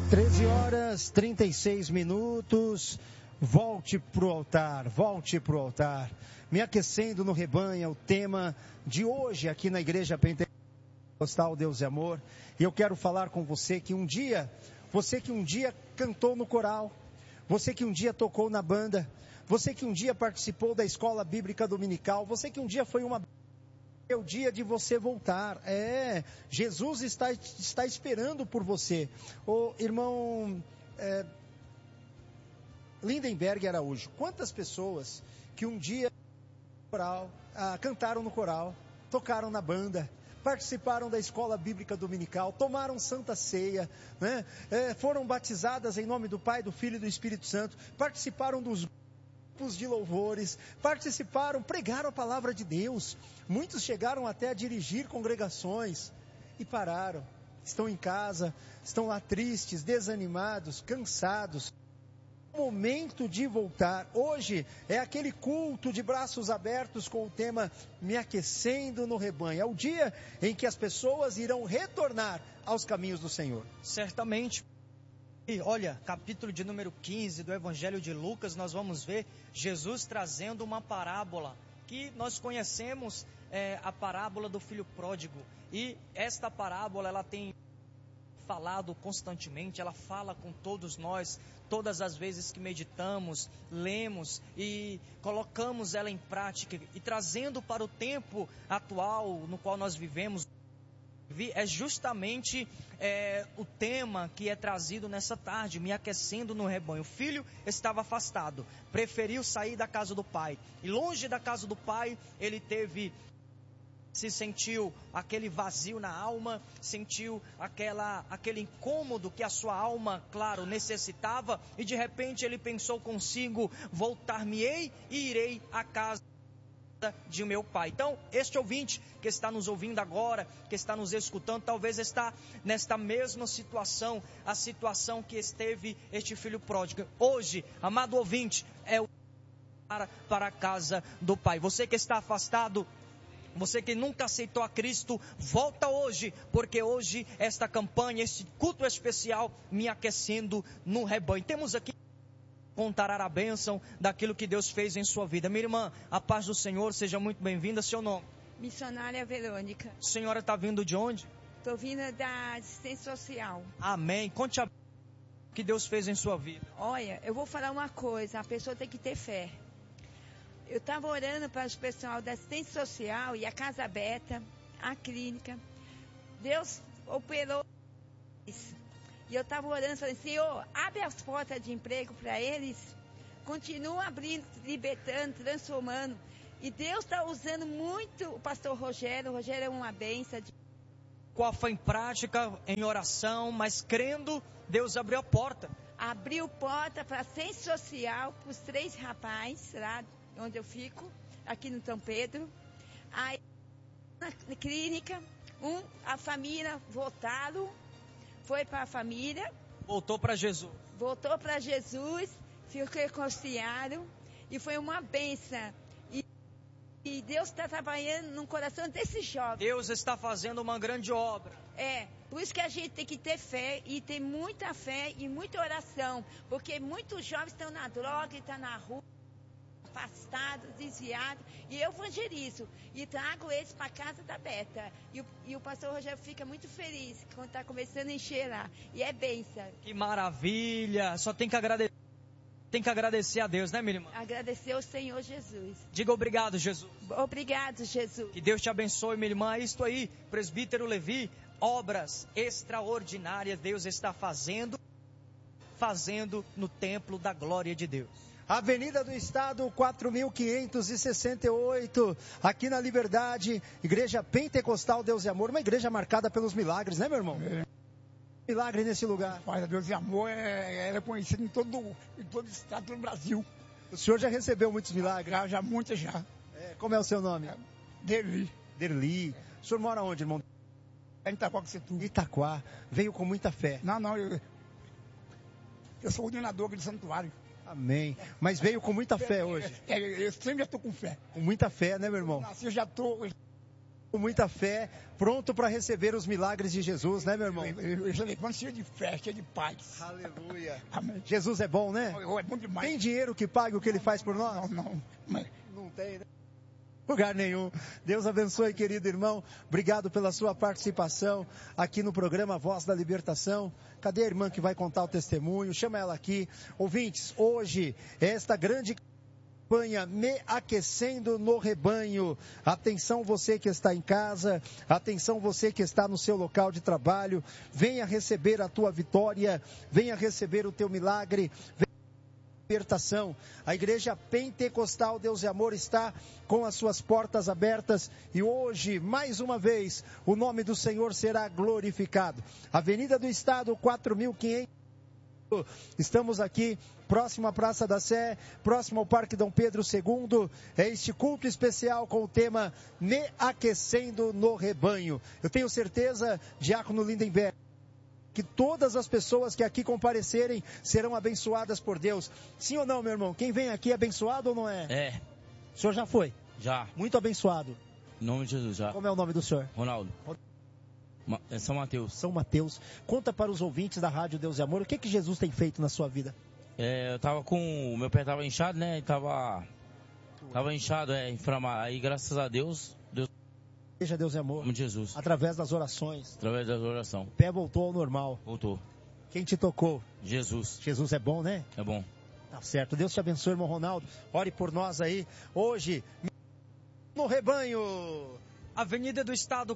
13h36. Volte pro altar, volte pro altar. Me aquecendo no rebanho é o tema de hoje aqui na Igreja Pentecostal Deus é Amor. E eu quero falar com você que um dia cantou no coral, você que um dia tocou na banda, você que um dia participou da escola bíblica dominical, você que um dia foi uma... É o dia de você voltar. Jesus está esperando por você. O irmão Lindenberg Araújo, quantas pessoas que um dia cantaram no coral, tocaram na banda, participaram da escola bíblica dominical, tomaram santa ceia, né? Foram batizadas em nome do Pai, do Filho e do Espírito Santo, participaram dos grupos de louvores, pregaram a palavra de Deus. Muitos chegaram até a dirigir congregações e pararam. Estão em casa, estão lá tristes, desanimados, cansados. Momento de voltar. Hoje é aquele culto de braços abertos com o tema Me Aquecendo no Rebanho. É o dia em que as pessoas irão retornar aos caminhos do Senhor. Certamente. E olha, capítulo de número 15 do Evangelho de Lucas, nós vamos ver Jesus trazendo uma parábola que nós conhecemos, a parábola do filho pródigo. E esta parábola, ela tem falado constantemente, ela fala com todos nós, todas as vezes que meditamos, lemos e colocamos ela em prática e trazendo para o tempo atual no qual nós vivemos. É justamente o tema que é trazido nessa tarde, me aquecendo no rebanho. O filho estava afastado, preferiu sair da casa do pai, e longe da casa do pai, ele se sentiu aquele vazio na alma, sentiu aquele incômodo que a sua alma, claro, necessitava, e de repente ele pensou consigo, voltar-me-ei e irei à casa de meu pai. Então, este ouvinte que está nos ouvindo agora, que está nos escutando, talvez está nesta mesma situação, a situação que esteve este filho pródigo. Hoje, amado ouvinte, é o para a casa do pai. Você que está afastado, você que nunca aceitou a Cristo, volta hoje, porque hoje esta campanha, este culto especial, me aquecendo no rebanho. Temos aqui contar a bênção daquilo que Deus fez em sua vida. Minha irmã, a paz do Senhor, seja muito bem-vinda. Seu nome? Missionária Verônica. A senhora está vindo de onde? Estou vindo da assistência social. Amém. Conte o que Deus fez em sua vida. Olha, eu vou falar uma coisa, a pessoa tem que ter fé. Eu estava orando para o pessoal da assistência social e a Casa Aberta, a clínica. Deus operou isso. E eu estava orando, falando, Senhor, abre as portas de emprego para eles, continua abrindo, libertando, transformando. E Deus está usando muito o pastor Rogério. O Rogério é uma bênção. Qual foi em prática, em oração, mas crendo, Deus abriu a porta. Abriu porta para a assistência social, para os 3 rapazes, lá onde eu fico, aqui no São Pedro. Aí, na clínica, a família voltaram. Foi para a família. Voltou para Jesus. Voltou para Jesus, ficou reconciliado e foi uma bênção. E Deus está trabalhando no coração desse jovem. Deus está fazendo uma grande obra. Por isso que a gente tem que ter fé e ter muita fé e muita oração. Porque muitos jovens estão na droga, estão na rua, afastados, desviados, e eu evangelizo e trago eles para a casa da Beta, e o pastor Rogério fica muito feliz quando está começando a encher lá, e é bênção. Que maravilha, só tem que agradecer a Deus, né, minha irmã? Agradecer ao Senhor Jesus. Diga obrigado, Jesus. Obrigado, Jesus. Que Deus te abençoe, minha irmã. É isto aí, presbítero Levi, obras extraordinárias Deus está fazendo no templo da glória de Deus. Avenida do Estado, 4.568, aqui na Liberdade, Igreja Pentecostal Deus e Amor, uma igreja marcada pelos milagres, né, meu irmão? Milagre nesse lugar. Mas Deus e Amor é conhecido em todo o estado do Brasil. O senhor já recebeu muitos milagres? Já muitas já. Como é o seu nome? Derli. Derli. O senhor mora onde, irmão? Em Itaquá. Itaquá. Veio com muita fé. Não, eu sou ordenador aqui do santuário. Amém. Mas veio com muita fé hoje. Eu sempre já estou com fé. Com muita fé, né, meu irmão? Eu já estou Com muita fé, pronto para receber os milagres de Jesus, né, meu irmão? Eu já levanto cheio de fé, cheio de paz. Aleluia. Amém. Jesus é bom, né? É bom demais. Tem dinheiro que pague o que ele faz por nós? Não. Não tem, né? Lugar nenhum. Deus abençoe, querido irmão. Obrigado pela sua participação aqui no programa Voz da Libertação. Cadê a irmã que vai contar o testemunho? Chama ela aqui. Ouvintes, hoje, esta grande campanha Me Aquecendo no Rebanho. Atenção você que está em casa, atenção você que está no seu local de trabalho, venha receber a tua vitória, venha receber o teu milagre, libertação. A Igreja Pentecostal Deus e Amor está com as suas portas abertas e hoje, mais uma vez, o nome do Senhor será glorificado. Avenida do Estado, 4.500. Estamos aqui, próximo à Praça da Sé, próximo ao Parque Dom Pedro II. É este culto especial com o tema Me Aquecendo no Rebanho. Eu tenho certeza, Diácono Lindenberg, que todas as pessoas que aqui comparecerem serão abençoadas por Deus. Sim ou não, meu irmão? Quem vem aqui é abençoado ou não é? É. O senhor já foi? Já. Muito abençoado. Em nome de Jesus, já. Como é o nome do senhor? Ronaldo. É São Mateus. São Mateus. Conta para os ouvintes da Rádio Deus e Amor, o que Jesus tem feito na sua vida? Eu tava com... O meu pé tava inchado, né? Tava inchado, inflamado. Aí, graças a Deus... Seja Deus e Amor. Em nome de Jesus. Através das orações. Através das orações. O pé voltou ao normal. Voltou. Quem te tocou? Jesus. Jesus é bom, né? É bom. Tá certo. Deus te abençoe, irmão Ronaldo. Ore por nós aí. Hoje, no rebanho. Avenida do Estado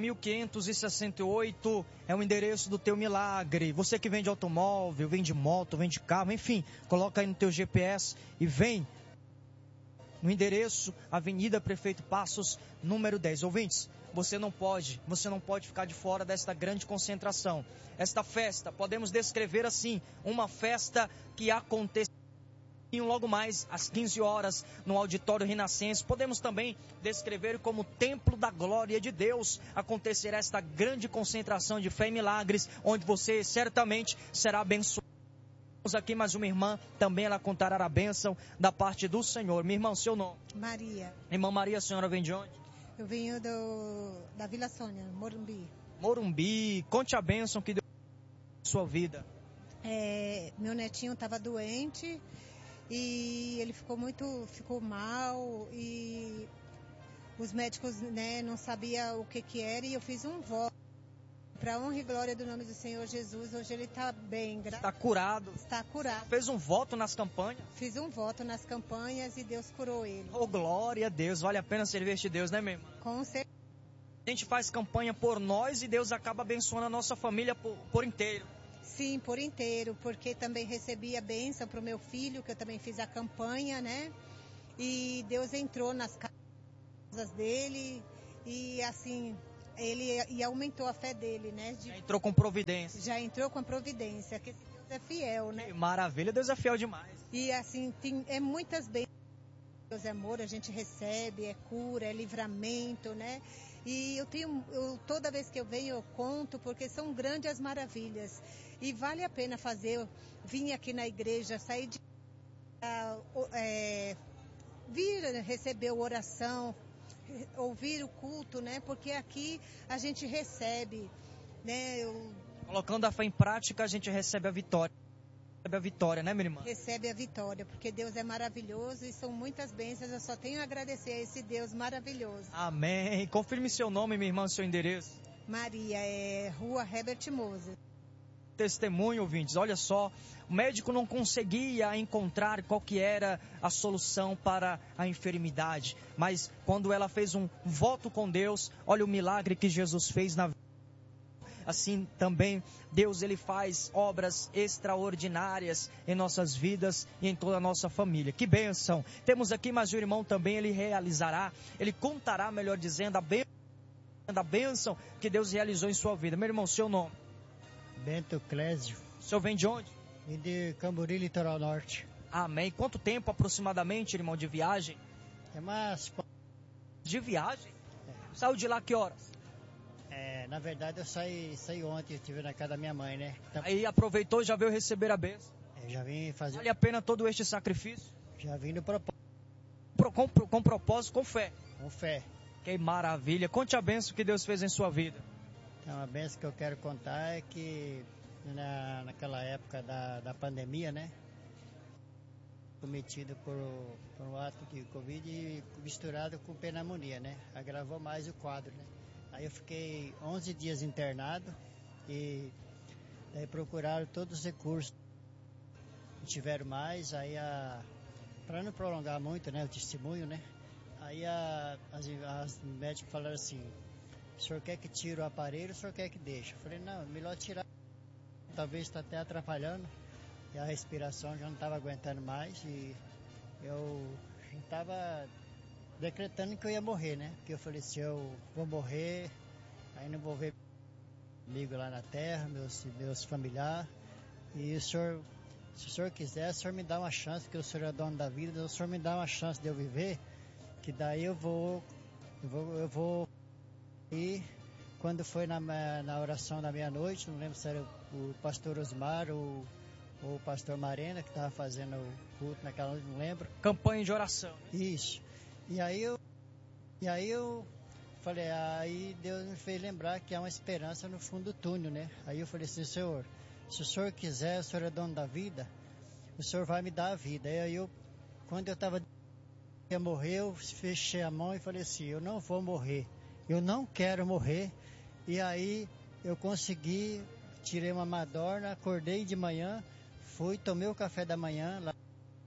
4.568 é o endereço do teu milagre. Você que vende automóvel, vende moto, vende carro, enfim, coloca aí no teu GPS e vem no endereço Avenida Prefeito Passos, número 10. Ouvintes, você não pode ficar de fora desta grande concentração. Esta festa, podemos descrever assim, uma festa que acontece logo mais às 15 horas no Auditório Renascença. Podemos também descrever como Templo da Glória de Deus. Acontecerá esta grande concentração de fé e milagres, onde você certamente será abençoado. Temos aqui mais uma irmã, também ela contará a bênção da parte do Senhor. Minha irmã, seu nome? Maria. Irmã Maria, a senhora vem de onde? Eu venho da Vila Sônia, Morumbi. Morumbi. Conte a bênção que Deus na sua vida. Meu netinho estava doente e ele ficou mal e os médicos, né, não sabiam o que era e eu fiz um voto para honra e glória do nome do Senhor Jesus. Hoje ele está bem, está curado. Está curado. Fez um voto nas campanhas? Fiz um voto nas campanhas e Deus curou ele. Oh, glória a Deus, vale a pena servir este Deus, né, minha irmã? Com certeza. A gente faz campanha por nós e Deus acaba abençoando a nossa família por inteiro. Sim, por inteiro, porque também recebi a bênção para o meu filho, que eu também fiz a campanha, né? E Deus entrou nas casas dele e assim, ele aumentou a fé dele, né? Já entrou com providência. Já entrou com a providência, que Deus é fiel, né? Que maravilha, Deus é fiel demais. E assim, muitas bênçãos, Deus é amor, a gente recebe, é cura, é livramento, né? E toda vez que eu venho eu conto, porque são grandes as maravilhas. E vale a pena vir aqui na igreja, sair de vir receber a oração, ouvir o culto, né? Porque aqui a gente recebe, né? Colocando a fé em prática, a gente recebe a vitória. Recebe a vitória, né, minha irmã? Recebe a vitória, porque Deus é maravilhoso e são muitas bênçãos. Eu só tenho a agradecer a esse Deus maravilhoso. Amém. Confirme seu nome, minha irmã, seu endereço. Maria, Rua Herbert Moser. Testemunho, ouvintes, olha só, o médico não conseguia encontrar qual que era a solução para a enfermidade, mas quando ela fez um voto com Deus, olha o milagre que Jesus fez na vida. Assim também Deus ele faz obras extraordinárias em nossas vidas e em toda a nossa família. Que bênção! Temos aqui mais um irmão também, ele contará, melhor dizendo, a bênção que Deus realizou em sua vida. Meu irmão, seu nome? Bento Clésio. O senhor vem de onde? Vim de Cambori, Litoral Norte. Amém. Quanto tempo aproximadamente, irmão, de viagem? É mais... De viagem? Saiu de lá que horas? Na verdade eu saí ontem, eu estive na casa da minha mãe, né? Então, aí aproveitou e já veio receber a bênção? Já vim fazer... Vale a pena todo este sacrifício? Já vim no propósito. Com propósito, com fé? Com fé. Que maravilha. Conte a bênção que Deus fez em sua vida. Então, a bênção que eu quero contar é que naquela época da pandemia, né? Cometido por um ato de Covid e misturado com pneumonia, né? Agravou mais o quadro, né? Aí eu fiquei 11 dias internado e daí procuraram todos os recursos. Não tiveram mais, aí para não prolongar muito, né, o testemunho, né? Aí as médicos falaram assim: o senhor quer que tire o aparelho, o senhor quer que deixe? Eu falei: não, melhor tirar, talvez está até atrapalhando, e a respiração já não estava aguentando mais, e eu estava decretando que eu ia morrer, né? Porque eu falei: se eu vou morrer, aí não vou ver amigo lá na terra, meus familiares, e o senhor, se o senhor quiser, o senhor me dá uma chance, porque o senhor é dono da vida, o senhor me dá uma chance de eu viver, que daí eu vou. E quando foi na oração da meia-noite, não lembro se era o pastor Osmar ou o pastor Marena que estava fazendo o culto naquela noite, não lembro. Campanha de oração. Isso. E aí eu falei, aí Deus me fez lembrar que há uma esperança no fundo do túnel, né? Aí eu falei assim: Senhor, se o senhor quiser, o senhor é dono da vida, o senhor vai me dar a vida. E aí quando eu estava ia morrer, eu fechei a mão e falei assim: eu não vou morrer, eu não quero morrer. E aí eu consegui, tirei uma madorna, acordei de manhã, fui, tomei o café da manhã lá,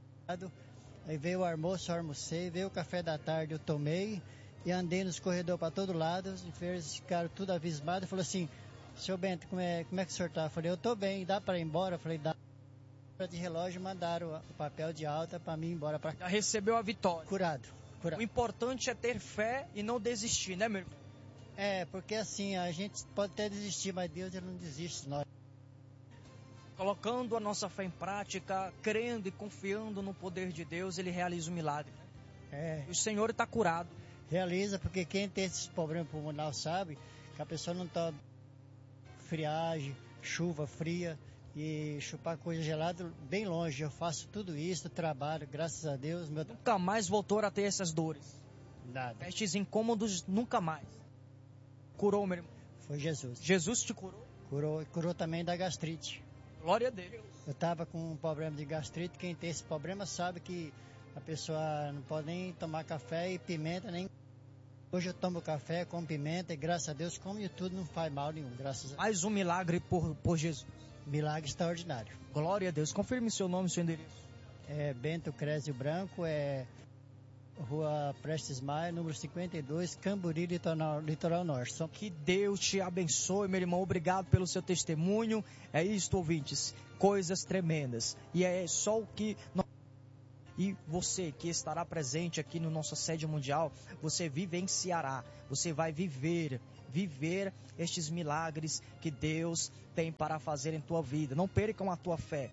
aí veio o almoço, eu almocei, veio o café da tarde, eu tomei, e andei nos corredores para todo lado, os enfermeiros ficaram tudo abismados, e falou assim: seu Bento, como é que o senhor tá? Eu falei: eu tô bem, dá para ir embora? Eu falei: dá. De relógio, mandaram o papel de alta para mim ir embora para Já recebeu a vitória. Curado. O importante é ter fé e não desistir, né, meu irmão? Porque assim, a gente pode até desistir, mas Deus ele não desiste de nós. Colocando a nossa fé em prática, crendo e confiando no poder de Deus, Ele realiza o milagre. E o Senhor está curado. Realiza, porque quem tem esses problemas pulmonares sabe que a pessoa não está friagem, chuva fria e chupar coisa gelada bem longe. Eu faço tudo isso, trabalho, graças a Deus. Nunca mais voltou a ter essas dores. Nada. Estes incômodos, nunca mais. Curou, meu irmão? Foi Jesus. Jesus te curou? Curou também da gastrite. Glória a Deus. Eu estava com um problema de gastrite. Quem tem esse problema sabe que a pessoa não pode nem tomar café e pimenta, nem... Hoje eu tomo café com pimenta e graças a Deus como de tudo, não faz mal nenhum, graças a Deus. Mais um milagre por Jesus. Milagre extraordinário. Glória a Deus. Confirme seu nome e seu endereço. Bento Crésio Branco, Rua Prestes Maia, número 52, Camburi, Litoral Norte. Que Deus te abençoe, meu irmão. Obrigado pelo seu testemunho. É isto, ouvintes. Coisas tremendas. E é só o que... E você que estará presente aqui no nossa sede mundial, você vivenciará. Você vai viver estes milagres que Deus tem para fazer em tua vida. Não percam a tua fé.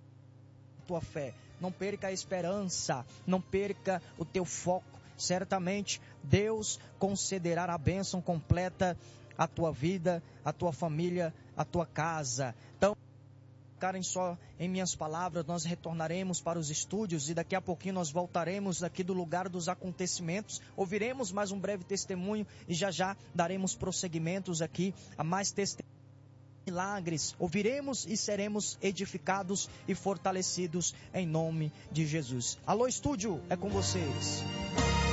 Não perca a esperança. Não perca o teu foco. Certamente Deus concederá a bênção completa à tua vida, à tua família, à tua casa. Então, ficarem só em minhas palavras, nós retornaremos para os estúdios e daqui a pouquinho nós voltaremos aqui do lugar dos acontecimentos, ouviremos mais um breve testemunho e já daremos prosseguimentos aqui a mais testemunhos. Milagres, ouviremos e seremos edificados e fortalecidos em nome de Jesus. Alô, estúdio, é com vocês.